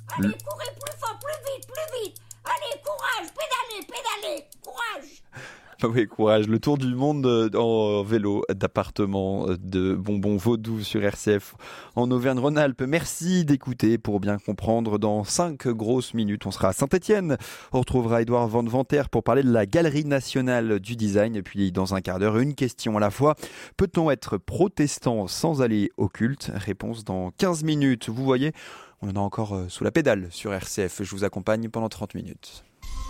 Allez, courez plus fort, plus vite. Allez, courage, pédalez, courage. Oui, courage. Le tour du monde en vélo d'appartement de Bonbon Vaudou sur RCF en Auvergne-Rhône-Alpes. Merci d'écouter pour bien comprendre. Dans 5 grosses minutes, on sera à Saint-Étienne. On retrouvera Édouard Van Venter pour parler de la Galerie nationale du design. Et puis, dans un quart d'heure, une question à la fois. Peut-on être protestant sans aller au culte ? Réponse dans 15 minutes. Vous voyez, on en a encore sous la pédale sur RCF. Je vous accompagne pendant 30 minutes.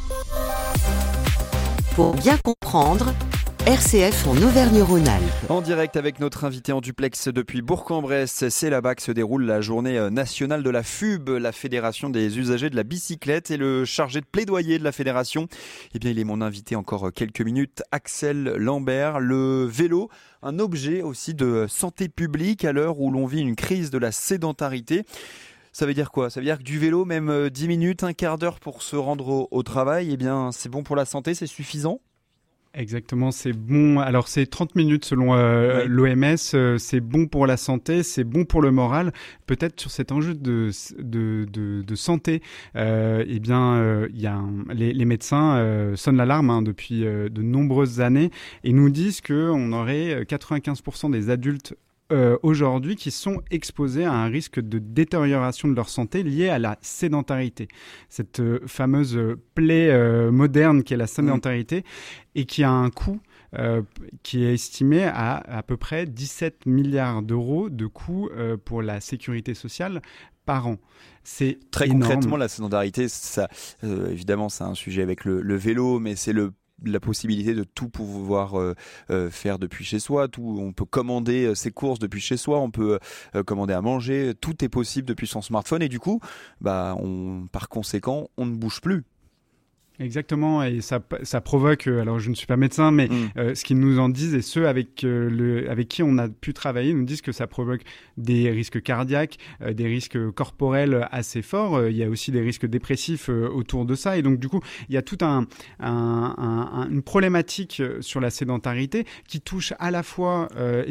Pour bien comprendre, RCF en Auvergne-Rhône-Alpes. En direct avec notre invité en duplex depuis Bourg-en-Bresse, c'est là-bas que se déroule la journée nationale de la FUB, la Fédération des usagers de la bicyclette, et le chargé de plaidoyer de la fédération, eh bien il est mon invité encore quelques minutes, Axel Lambert. Le vélo, un objet aussi de santé publique à l'heure où l'on vit une crise de la sédentarité. Ça veut dire quoi ? Ça veut dire que du vélo, même 10 minutes, un quart d'heure pour se rendre au travail, eh bien, c'est bon pour la santé, c'est suffisant ? Exactement, c'est bon. Alors, c'est 30 minutes selon l'OMS. C'est bon pour la santé, c'est bon pour le moral. Peut-être sur cet enjeu de santé, eh bien, les médecins sonnent l'alarme depuis de nombreuses années et nous disent qu'on aurait 95% des adultes aujourd'hui qui sont exposés à un risque de détérioration de leur santé liée à la sédentarité. Cette fameuse plaie moderne qui est la sédentarité et qui a un coût qui est estimé à peu près 17 milliards d'euros de coût pour la sécurité sociale par an. C'est très énorme. Concrètement, la sédentarité, ça, évidemment, c'est un sujet avec le vélo, mais c'est la possibilité de tout pouvoir faire depuis chez soi. On peut commander ses courses depuis chez soi, on peut commander à manger, tout est possible depuis son smartphone et du coup, par conséquent, on ne bouge plus. Exactement, et ça provoque, alors je ne suis pas médecin, mais ce qu'ils nous en disent, et ceux avec qui on a pu travailler, nous disent que ça provoque des risques cardiaques, des risques corporels assez forts, il y a aussi des risques dépressifs autour de ça, et donc du coup, il y a toute une problématique sur la sédentarité qui touche à la fois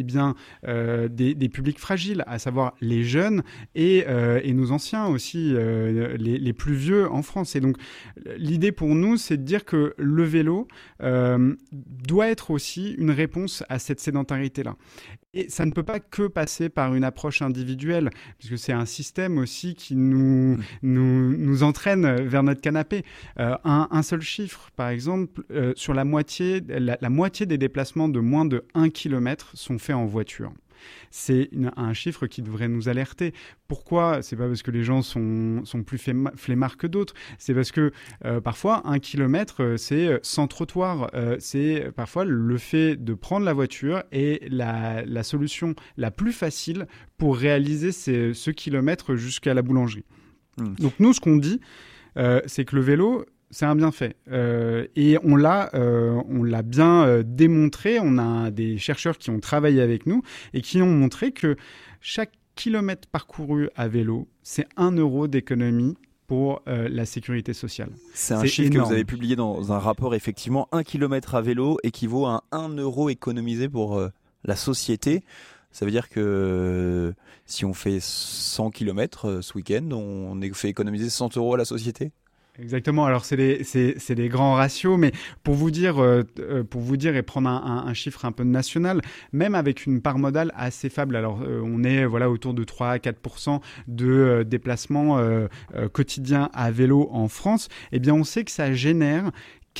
des publics fragiles, à savoir les jeunes et nos anciens aussi, les plus vieux en France. Et donc, l'idée pour nous, c'est de dire que le vélo doit être aussi une réponse à cette sédentarité-là. Et ça ne peut pas que passer par une approche individuelle, puisque c'est un système aussi qui nous entraîne vers notre canapé. Un seul chiffre, par exemple, sur la moitié des déplacements de moins de 1 km sont faits en voiture. C'est un chiffre qui devrait nous alerter. Pourquoi ? C'est pas parce que les gens sont plus flemmards que d'autres. C'est parce que parfois, 1 kilomètre, c'est sans trottoir. C'est parfois le fait de prendre la voiture et la solution la plus facile pour réaliser ce kilomètre jusqu'à la boulangerie. Donc nous, ce qu'on dit, c'est que le vélo, c'est un bienfait. Et on l'a bien démontré. On a des chercheurs qui ont travaillé avec nous et qui ont montré que chaque kilomètre parcouru à vélo, c'est 1 euro d'économie pour la sécurité sociale. C'est un chiffre énorme que vous avez publié dans un rapport. Effectivement, 1 kilomètre à vélo équivaut à 1 euro économisé pour la société. Ça veut dire que si on fait 100 km ce week-end, on fait économiser 100 euros à la société ? Exactement. Alors c'est des grands ratios, mais pour vous dire et prendre un chiffre un peu national, même avec une part modale assez faible. Alors on est autour de 3 à 4% de déplacements quotidiens à vélo en France. Eh bien on sait que ça génère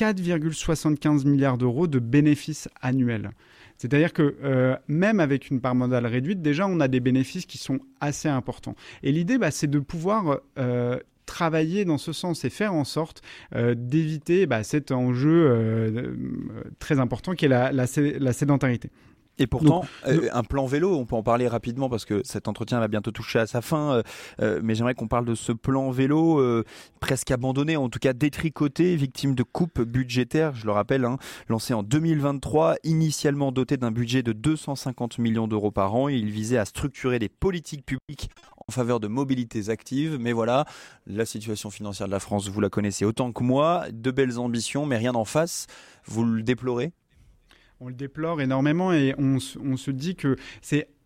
4,75 milliards d'euros de bénéfices annuels. C'est-à-dire que même avec une part modale réduite, déjà on a des bénéfices qui sont assez importants. Et l'idée, c'est de pouvoir travailler dans ce sens et faire en sorte d'éviter cet enjeu très important qui est la sédentarité. Et pourtant, un plan vélo, on peut en parler rapidement parce que cet entretien va bientôt toucher à sa fin, mais j'aimerais qu'on parle de ce plan vélo presque abandonné, en tout cas détricoté, victime de coupes budgétaires, je le rappelle, lancé en 2023, initialement doté d'un budget de 250 millions d'euros par an. Il visait à structurer des politiques publiques en faveur de mobilités actives, mais voilà, la situation financière de la France, vous la connaissez autant que moi, de belles ambitions, mais rien en face. Vous le déplorez ? On le déplore énormément et on se dit que c'est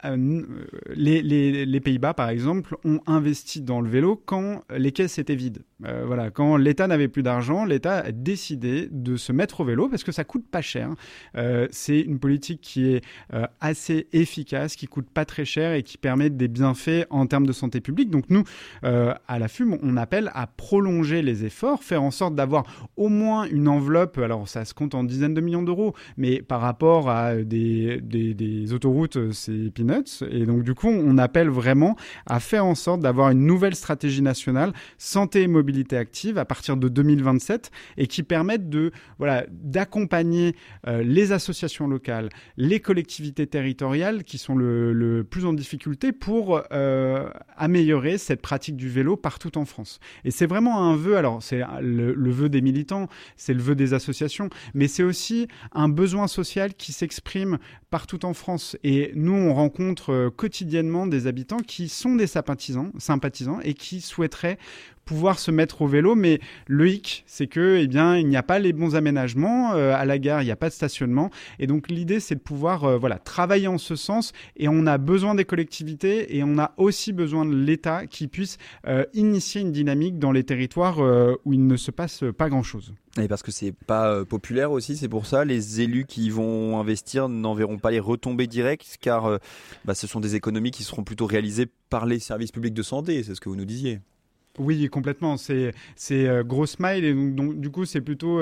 les Pays-Bas, par exemple, ont investi dans le vélo quand les caisses étaient vides. Quand l'État n'avait plus d'argent, l'État a décidé de se mettre au vélo parce que ça coûte pas cher. C'est une politique qui est assez efficace, qui coûte pas très cher et qui permet des bienfaits en termes de santé publique. Donc nous, à la FUM, on appelle à prolonger les efforts, faire en sorte d'avoir au moins une enveloppe. Alors ça se compte en dizaines de millions d'euros, mais par rapport à des autoroutes, c'est peanuts. Et donc du coup, on appelle vraiment à faire en sorte d'avoir une nouvelle stratégie nationale santé et mobilité active à partir de 2027 et qui permettent d'accompagner les associations locales, les collectivités territoriales qui sont le plus en difficulté pour améliorer cette pratique du vélo partout en France. Et c'est vraiment un vœu, alors c'est le vœu des militants, c'est le vœu des associations, mais c'est aussi un besoin social qui s'exprime partout en France. Et nous, on rencontre quotidiennement des habitants qui sont des sympathisants et qui souhaiteraient pouvoir se mettre au vélo, mais le hic, c'est que, il n'y a pas les bons aménagements à la gare, il n'y a pas de stationnement, et donc l'idée, c'est de pouvoir travailler en ce sens, et on a besoin des collectivités, et on a aussi besoin de l'État qui puisse initier une dynamique dans les territoires où il ne se passe pas grand-chose. Et parce que c'est pas populaire aussi, c'est pour ça les élus qui vont investir n'en verront pas les retombées directes, car ce sont des économies qui seront plutôt réalisées par les services publics de santé, c'est ce que vous nous disiez. Oui, complètement. C'est gros smile et donc du coup c'est plutôt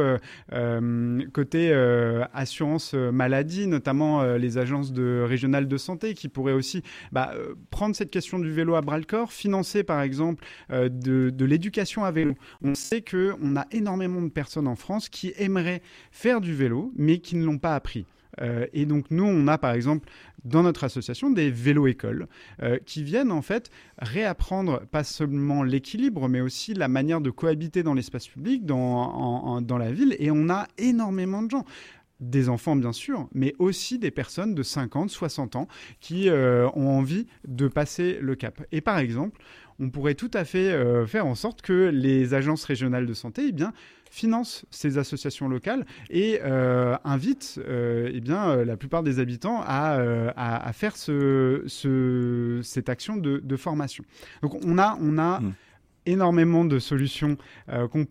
côté assurance maladie, notamment les agences régionales de santé qui pourraient aussi prendre cette question du vélo à bras-le-corps, financer par exemple de l'éducation à vélo. On sait qu'on a énormément de personnes en France qui aimeraient faire du vélo mais qui ne l'ont pas appris. Et donc nous, on a par exemple dans notre association des vélo-écoles qui viennent en fait réapprendre pas seulement l'équilibre mais aussi la manière de cohabiter dans l'espace public, dans la ville. Et on a énormément de gens. Des enfants bien sûr, mais aussi des personnes de 50, 60 ans qui ont envie de passer le cap. Et par exemple, on pourrait tout à fait faire en sorte que les agences régionales de santé financent ces associations locales et invitent la plupart des habitants à faire cette action de formation. Donc on a énormément de solutions qu'on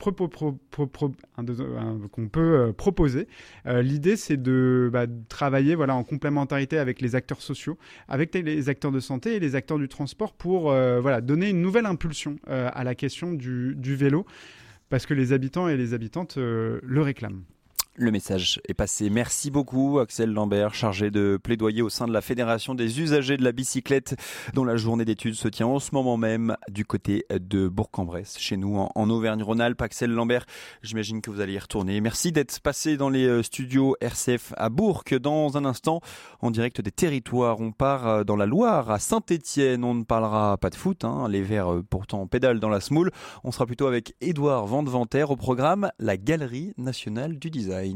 peut proposer. L'idée, c'est de travailler en complémentarité avec les acteurs sociaux, avec les acteurs de santé et les acteurs du transport pour donner une nouvelle impulsion à la question du vélo, parce que les habitants et les habitantes le réclament. Le message est passé. Merci beaucoup Axel Lambert, chargé de plaidoyer au sein de la Fédération des usagers de la bicyclette, dont la journée d'études se tient en ce moment même du côté de Bourg-en-Bresse, chez nous en Auvergne-Rhône-Alpes. Axel Lambert, j'imagine que vous allez y retourner. Merci d'être passé dans les studios RCF à Bourg. Dans un instant, en direct des territoires, on part dans la Loire, à Saint-Étienne. On ne parlera pas de foot, les Verts pourtant pédalent dans la semoule. On sera plutôt avec Édouard Vandeventer au programme La Galerie Nationale du Design.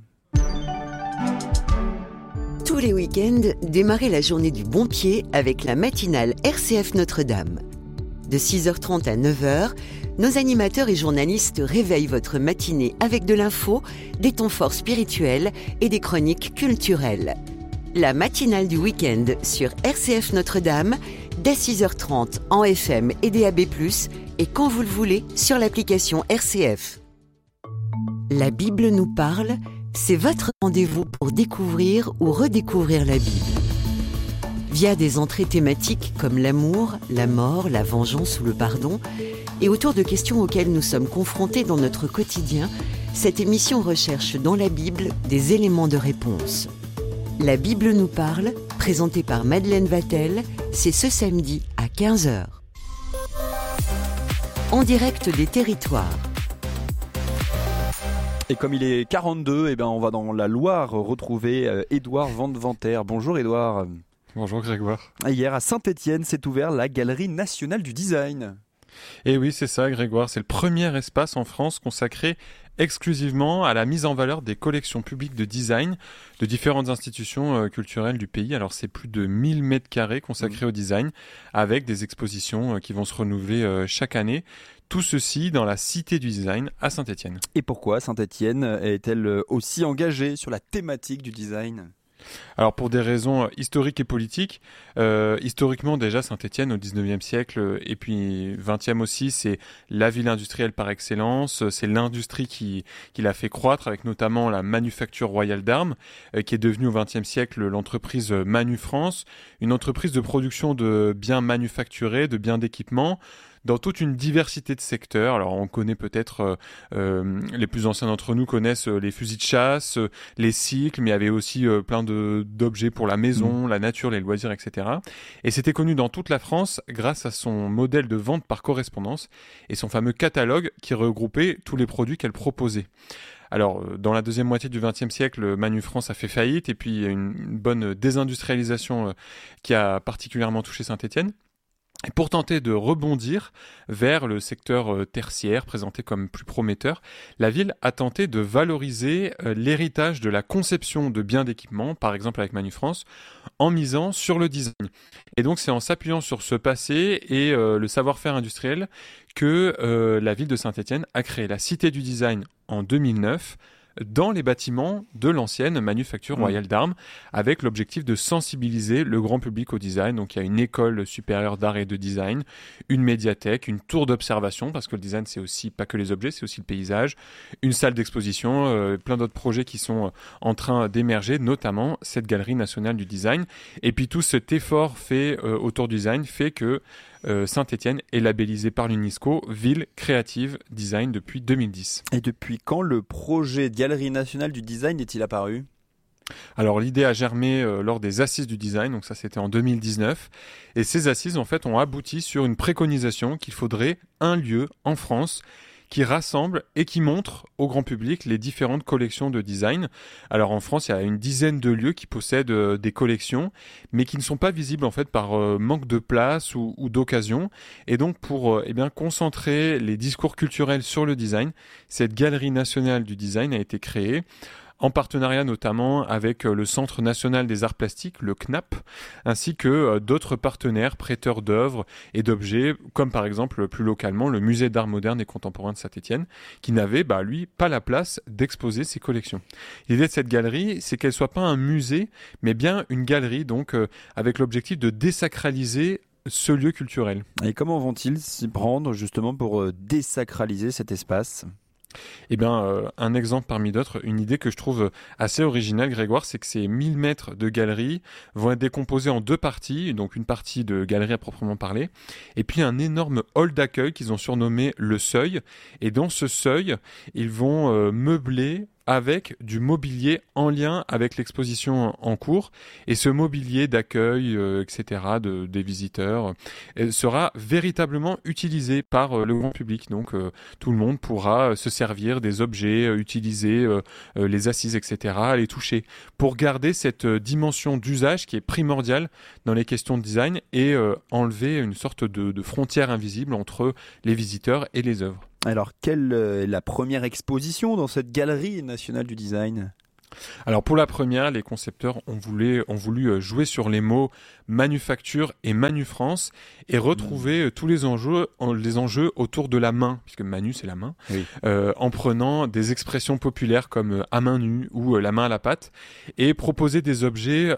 Tous les week-ends, démarrez la journée du bon pied avec la matinale RCF Notre-Dame. De 6h30 à 9h, nos animateurs et journalistes réveillent votre matinée avec de l'info, des temps forts spirituels et des chroniques culturelles. La matinale du week-end sur RCF Notre-Dame, dès 6h30 en FM et DAB+, et quand vous le voulez sur l'application RCF. La Bible nous parle, c'est votre rendez-vous pour découvrir ou redécouvrir la Bible. Via des entrées thématiques comme l'amour, la mort, la vengeance ou le pardon, et autour de questions auxquelles nous sommes confrontés dans notre quotidien, cette émission recherche dans la Bible des éléments de réponse. La Bible nous parle, présentée par Madeleine Vatel, c'est ce samedi à 15h. En direct des territoires. Et comme il est 42, on va dans la Loire retrouver Édouard Vandeventer. Bonjour Édouard. Bonjour Grégoire. Hier à Saint-Étienne s'est ouvert la Galerie Nationale du Design. Et oui, c'est ça Grégoire, c'est le premier espace en France consacré exclusivement à la mise en valeur des collections publiques de design de différentes institutions culturelles du pays. Alors c'est plus de 1000 mètres carrés consacrés au design, avec des expositions qui vont se renouveler chaque année. Tout ceci dans la Cité du Design à Saint-Étienne. Et pourquoi Saint-Étienne est-elle aussi engagée sur la thématique du design ? Alors pour des raisons historiques et politiques, historiquement déjà Saint-Étienne au 19e siècle et puis 20e aussi, c'est la ville industrielle par excellence, c'est l'industrie qui l'a fait croître avec notamment la manufacture royale d'armes qui est devenue au 20e siècle l'entreprise Manu France, une entreprise de production de biens manufacturés, de biens d'équipement, dans toute une diversité de secteurs. Alors on connaît peut-être, les plus anciens d'entre nous connaissent les fusils de chasse, les cycles, mais il y avait aussi plein d'objets pour la maison, la nature, les loisirs, etc. Et c'était connu dans toute la France grâce à son modèle de vente par correspondance et son fameux catalogue qui regroupait tous les produits qu'elle proposait. Alors, dans la deuxième moitié du XXe siècle, Manu France a fait faillite et puis il y a une bonne désindustrialisation qui a particulièrement touché Saint-Étienne. Et pour tenter de rebondir vers le secteur tertiaire, présenté comme plus prometteur, la ville a tenté de valoriser l'héritage de la conception de biens d'équipement, par exemple avec Manu France, en misant sur le design. Et donc c'est en s'appuyant sur ce passé et le savoir-faire industriel que la ville de Saint-Étienne a créé la Cité du Design en 2009, dans les bâtiments de l'ancienne manufacture royale d'armes, avec l'objectif de sensibiliser le grand public au design. Donc il y a une école supérieure d'art et de design, une médiathèque, une tour d'observation, parce que le design c'est aussi pas que les objets, c'est aussi le paysage, une salle d'exposition, plein d'autres projets qui sont en train d'émerger, notamment cette galerie nationale du design. Et puis tout cet effort fait autour du design fait que Saint-Étienne est labellisée par l'UNESCO Ville Créative Design depuis 2010. Et depuis quand le projet Galerie Nationale du Design est-il apparu ? Alors l'idée a germé lors des assises du design, donc ça c'était en 2019, et ces assises en fait ont abouti sur une préconisation qu'il faudrait un lieu en France qui rassemble et qui montre au grand public les différentes collections de design. Alors en France, il y a une dizaine de lieux qui possèdent des collections, mais qui ne sont pas visibles en fait par manque de place ou d'occasion. Et donc pour concentrer les discours culturels sur le design, cette Galerie nationale du design a été créée, en partenariat notamment avec le Centre national des arts plastiques, le CNAP, ainsi que d'autres partenaires prêteurs d'œuvres et d'objets, comme par exemple plus localement le Musée d'art moderne et contemporain de Saint-Étienne, qui n'avait lui pas la place d'exposer ses collections. L'idée de cette galerie, c'est qu'elle soit pas un musée, mais bien une galerie, donc avec l'objectif de désacraliser ce lieu culturel. Et comment vont-ils s'y prendre justement pour désacraliser cet espace ? Eh bien, un exemple parmi d'autres, une idée que je trouve assez originale, Grégoire, c'est que ces 1000 mètres de galerie vont être décomposés en deux parties, donc une partie de galerie à proprement parler, et puis un énorme hall d'accueil qu'ils ont surnommé le Seuil, et dans ce Seuil, ils vont meubler avec du mobilier en lien avec l'exposition en cours, et ce mobilier d'accueil, etc., des visiteurs, sera véritablement utilisé par le grand public. Donc tout le monde pourra se servir des objets, utiliser les assises, etc., les toucher, pour garder cette dimension d'usage qui est primordiale dans les questions de design et enlever une sorte de frontière invisible entre les visiteurs et les œuvres. Alors, quelle est la première exposition dans cette Galerie nationale du design ? Alors pour la première, les concepteurs ont voulu jouer sur les mots manufacture et Manu France et retrouver tous les enjeux autour de la main, puisque Manu c'est la main, oui. En prenant des expressions populaires comme à main nue ou la main à la pâte, et proposer des objets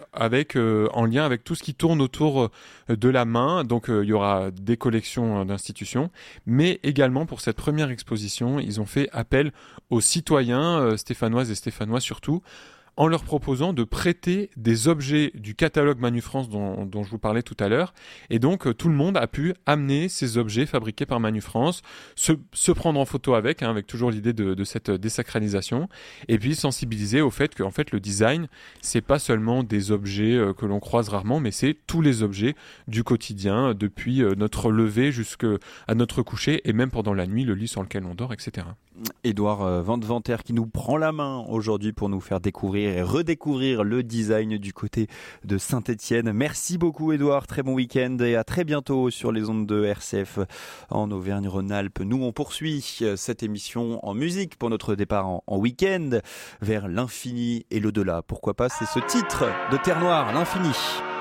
en lien avec tout ce qui tourne autour de la main. Donc il y aura des collections d'institutions, mais également pour cette première exposition, ils ont fait appel aux citoyens stéphanoises et stéphanois surtout, en leur proposant de prêter des objets du catalogue Manu France dont je vous parlais tout à l'heure. Et donc, tout le monde a pu amener ces objets fabriqués par Manu France, se prendre en photo avec toujours l'idée de cette désacralisation, et puis sensibiliser au fait que en fait, le design, c'est pas seulement des objets que l'on croise rarement, mais c'est tous les objets du quotidien, depuis notre lever jusqu'à notre coucher, et même pendant la nuit, le lit sur lequel on dort, etc. Édouard Van Deventer qui nous prend la main aujourd'hui pour nous faire découvrir et redécouvrir le design du côté de Saint-Étienne. Merci beaucoup Édouard, très bon week-end et à très bientôt sur les ondes de RCF en Auvergne-Rhône-Alpes. Nous on poursuit cette émission en musique pour notre départ en week-end vers l'infini et l'au-delà. Pourquoi pas, c'est ce titre de Terre Noire, l'infini.